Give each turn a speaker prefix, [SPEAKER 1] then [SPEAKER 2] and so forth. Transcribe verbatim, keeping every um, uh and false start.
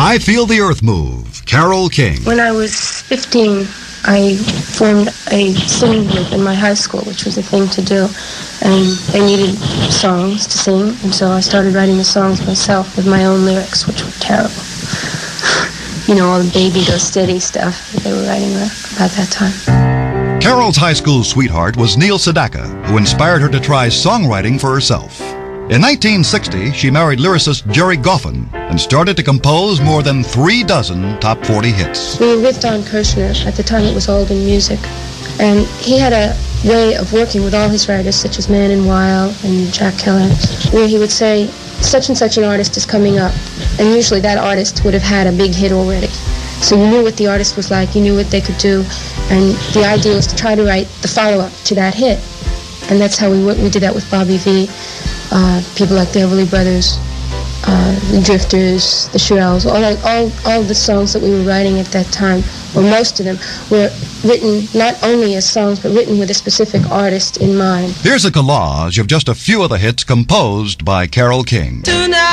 [SPEAKER 1] I Feel the Earth Move, Carole King.
[SPEAKER 2] When I was fifteen, I formed a singing group in my high school, which was a thing to do, and they needed songs to sing, and so I started writing the songs myself with my own lyrics, which were terrible. You know, all the baby go steady stuff that they were writing about that time.
[SPEAKER 1] Carole's high school sweetheart was Neil Sedaka, who inspired her to try songwriting for herself. In nineteen sixty, she married lyricist Jerry Goffin and started to compose more than three dozen top forty hits.
[SPEAKER 2] We were with Don Kirshner. At the time, it was Alden Music. And he had a way of working with all his writers, such as Man and Weil and Jack Keller, where he would say, such and such an artist is coming up. And usually that artist would have had a big hit already. So you knew what the artist was like, you knew what they could do, and the idea was to try to write the follow-up to that hit. And that's how we we did that with Bobby Vee. Uh, people like the Everly Brothers, uh, the Drifters, the Shirelles, all, all, all the songs that we were writing at that time, or most of them, were written not only as songs, but written with a specific artist in mind.
[SPEAKER 1] Here's a collage of just a few of the hits composed by Carole King.
[SPEAKER 3] Tonight.